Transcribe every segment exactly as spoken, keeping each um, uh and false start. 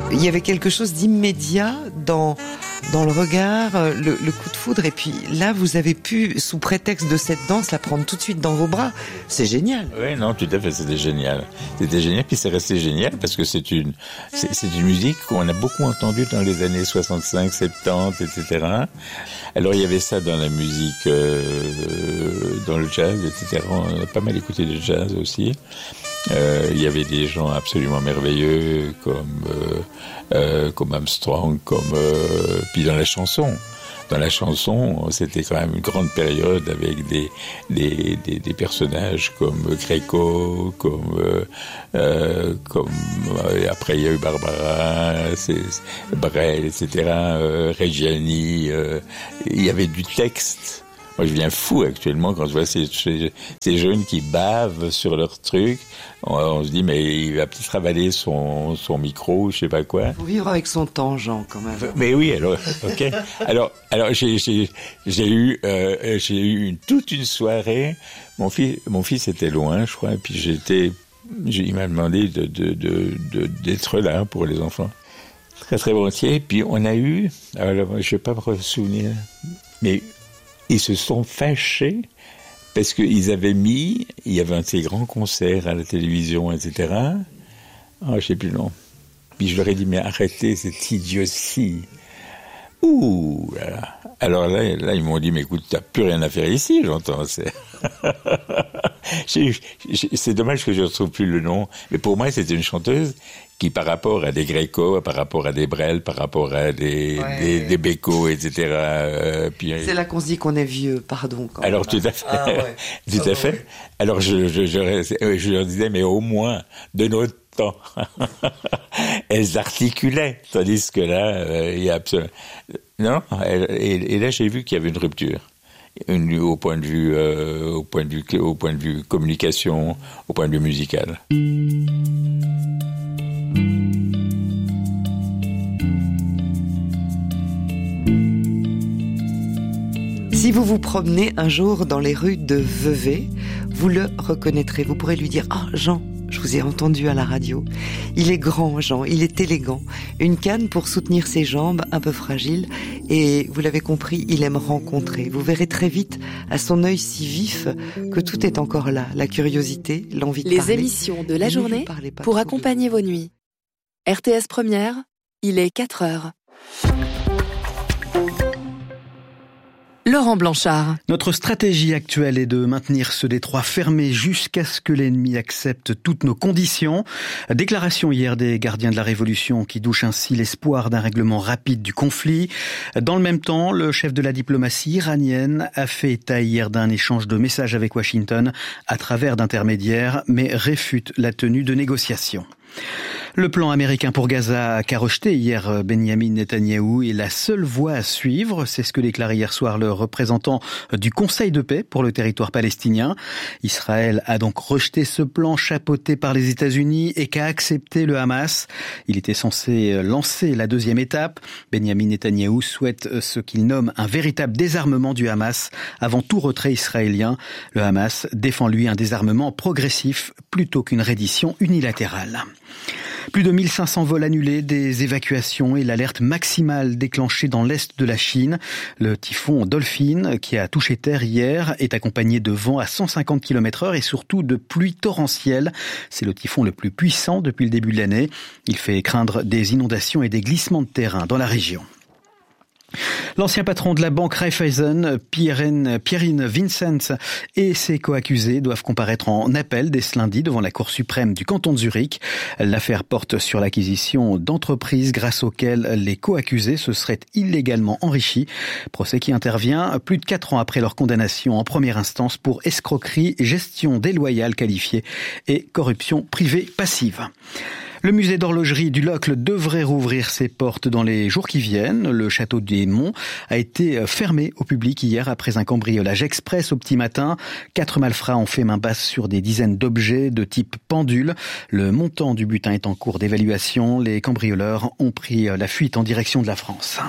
Il y avait quelque chose d'immédiat dans, dans le regard, le, le coup de foudre. Et puis là, vous avez pu, sous prétexte de cette danse, la prendre tout de suite dans vos bras. C'est génial. Oui, non, tout à fait, c'était génial. C'était génial, puis c'est resté génial parce que c'est une, c'est, c'est une musique qu'on a beaucoup entendue dans les années soixante-cinq, soixante-dix, et cetera. Alors il y avait ça dans la musique, euh, dans le jazz, et cetera. On a pas mal écouté de jazz aussi. Euh, il y avait des gens absolument merveilleux comme euh, euh, comme Armstrong, comme euh, puis dans la chanson. Dans la chanson, c'était quand même une grande période avec des des des, des personnages comme Greco, comme euh, euh, comme euh, après il y a eu Barbara, c'est, Brel, et cetera. Euh, Reggiani, euh, il y avait du texte. Moi, je viens fou actuellement quand je vois ces, ces, ces jeunes qui bavent sur leur truc. On, on se dit, mais il va peut-être avaler son, son micro, je sais pas quoi. Il faut vivre avec son temps, Jean, quand même. Mais oui, alors, ok. Alors, alors j'ai, j'ai, j'ai eu, euh, j'ai eu une, toute une soirée. Mon fils, mon fils était loin, je crois, et puis j'étais, j'ai, il m'a demandé de, de, de, de, d'être là pour les enfants. Très, très volontiers. Puis on a eu, alors, je vais pas me souvenir, mais ils se sont fâchés parce qu'ils avaient mis, il y avait un de ces grands concerts à la télévision, et cetera. Ah, oh, je sais plus le nom. Puis je leur ai dit, mais arrêtez cette idiotie. Ouh là là. Alors là, là, ils m'ont dit, mais écoute, t'as plus rien à faire ici, j'entends. C'est, j'ai, j'ai, c'est dommage que je ne retrouve plus le nom. Mais pour moi, c'était une chanteuse qui, par rapport à des Greco, par rapport à des Brel, par rapport à des, ouais. des, des Beko, et cetera. Euh, puis, c'est là qu'on se dit qu'on est vieux, pardon. Quand alors, même. tout à fait. Ah, ouais. tout ah, à fait. Ouais. Alors, je, je, je, je leur disais, mais au moins, de notre temps, elles articulaient. Tandis que là, euh, il y a absolument... Non, elle, et, et là, j'ai vu qu'il y avait une rupture. Une, au point de vue, euh, au point de vue, au point de vue communication, au point de vue musical. Si vous vous promenez un jour dans les rues de Vevey, vous le reconnaîtrez. Vous pourrez lui dire « Ah, Jean, je vous ai entendu à la radio. Il est grand, Jean, il est élégant. Une canne pour soutenir ses jambes un peu fragiles. Et vous l'avez compris, il aime rencontrer. Vous verrez très vite, à son œil si vif, que tout est encore là. La curiosité, l'envie de Les parler. Les émissions de la journée pour accompagner vos nuits. R T S Première, il est quatre heures. Laurent Blanchard. Notre stratégie actuelle est de maintenir ce détroit fermé jusqu'à ce que l'ennemi accepte toutes nos conditions. Déclaration hier des gardiens de la Révolution qui douchent ainsi l'espoir d'un règlement rapide du conflit. Dans le même temps, le chef de la diplomatie iranienne a fait état hier d'un échange de messages avec Washington à travers d'intermédiaires, mais réfute la tenue de négociations. Le plan américain pour Gaza qu'a rejeté hier Benyamin Netanyahou est la seule voie à suivre. C'est ce que déclarait hier soir le représentant du Conseil de paix pour le territoire palestinien. Israël a donc rejeté ce plan chapeauté par les États-Unis et qu'a accepté le Hamas. Il était censé lancer la deuxième étape. Benyamin Netanyahou souhaite ce qu'il nomme un véritable désarmement du Hamas avant tout retrait israélien. Le Hamas défend lui un désarmement progressif plutôt qu'une reddition unilatérale. Plus de mille cinq cents vols annulés, des évacuations et l'alerte maximale déclenchée dans l'est de la Chine. Le typhon Dolphin, qui a touché terre hier, est accompagné de vents à cent cinquante kilomètres heure et surtout de pluies torrentielles. C'est le typhon le plus puissant depuis le début de l'année. Il fait craindre des inondations et des glissements de terrain dans la région. L'ancien patron de la banque Raiffeisen, Pierre-Yves Vincenz, et ses coaccusés doivent comparaître en appel dès ce lundi devant la Cour suprême du canton de Zurich. L'affaire porte sur l'acquisition d'entreprises grâce auxquelles les coaccusés se seraient illégalement enrichis. Procès qui intervient plus de quatre ans après leur condamnation en première instance pour escroquerie, gestion déloyale qualifiée et corruption privée passive. Le musée d'horlogerie du Locle devrait rouvrir ses portes dans les jours qui viennent. Le château des Monts a été fermé au public hier après un cambriolage express au petit matin. Quatre malfrats ont fait main basse sur des dizaines d'objets de type pendule. Le montant du butin est en cours d'évaluation. Les cambrioleurs ont pris la fuite en direction de la France.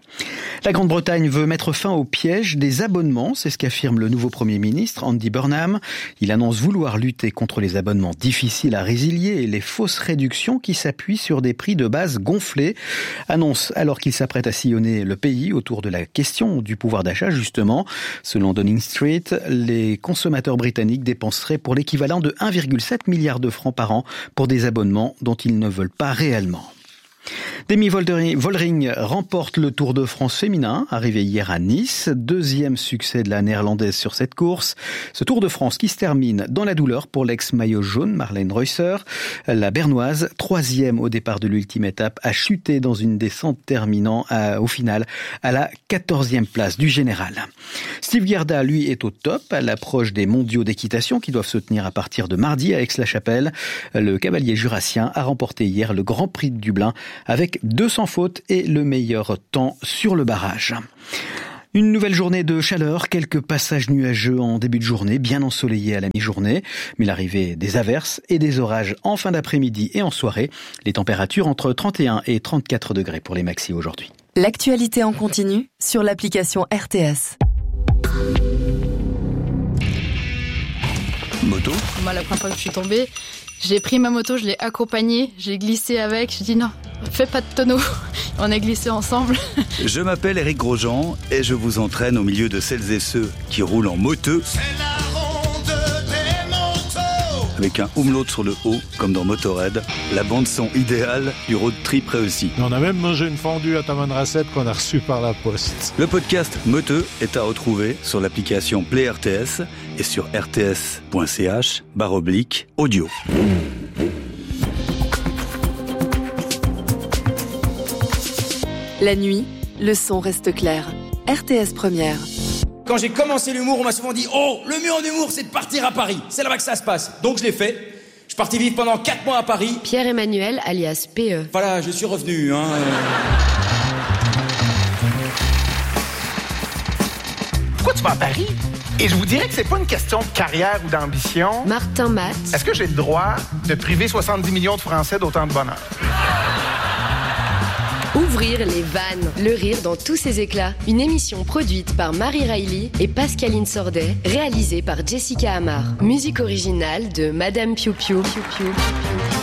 La Grande-Bretagne veut mettre fin au piège des abonnements, c'est ce qu'affirme le nouveau Premier ministre Andy Burnham. Il annonce vouloir lutter contre les abonnements difficiles à résilier et les fausses réductions qui s'appuient sur des prix de base gonflés. Annonce alors qu'il s'apprête à sillonner le pays autour de la question du pouvoir d'achat justement. Selon Downing Street, les consommateurs britanniques dépenseraient pour l'équivalent de un virgule sept milliard de francs par an pour des abonnements dont ils ne veulent pas réellement. Demi Vollering remporte le Tour de France féminin, arrivé hier à Nice. Deuxième succès de la néerlandaise sur cette course. Ce Tour de France qui se termine dans la douleur pour l'ex-maillot jaune Marlène Reusser. La Bernoise, troisième au départ de l'ultime étape, a chuté dans une descente terminant à, au final à la quatorzième place du général. Steve Gerda, lui, est au top à l'approche des mondiaux d'équitation qui doivent se tenir à partir de mardi à Aix-la-Chapelle. Le cavalier jurassien a remporté hier le Grand Prix de Dublin avec deux cents fautes et le meilleur temps sur le barrage. Une nouvelle journée de chaleur, quelques passages nuageux en début de journée, bien ensoleillés à la mi-journée, mais l'arrivée des averses et des orages en fin d'après-midi et en soirée. Les températures entre trente et un et trente-quatre degrés pour les maxis aujourd'hui. L'actualité en continu sur l'application R T S. Moto. Moi, la première fois que je suis tombée, j'ai pris ma moto, je l'ai accompagnée, j'ai glissé avec, je dis non, fais pas de tonneau. On a glissé ensemble. Je m'appelle Eric Grosjean et je vous entraîne au milieu de celles et ceux qui roulent en moteux. C'est la ronde des motos. Avec un umlaut sur le haut, comme dans Motorhead, la bande son idéale du road trip réussi. On a même mangé une fondue à Tamanrasset qu'on a reçue par la poste. Le podcast Moteux est à retrouver sur l'application Play R T S et sur r t s point c h barre oblique audio. La nuit, le son reste clair. R T S Première. Quand j'ai commencé l'humour, on m'a souvent dit « Oh, le mieux en humour, c'est de partir à Paris. C'est là-bas que ça se passe. » Donc je l'ai fait. Je suis parti vivre pendant quatre mois à Paris. Pierre-Emmanuel, alias P E. Voilà, je suis revenu. Hein. Pourquoi tu vas à Paris? Et je vous dirais que c'est pas une question de carrière ou d'ambition. Martin Matt. Est-ce que j'ai le droit de priver soixante-dix millions de Français d'autant de bonheur? Ouvrir les vannes, le rire dans tous ses éclats. Une émission produite par Marie Riley et Pascaline Sordet, réalisée par Jessica Amar. Musique originale de Madame Piu Piu. Piu, Piu, Piu, Piu.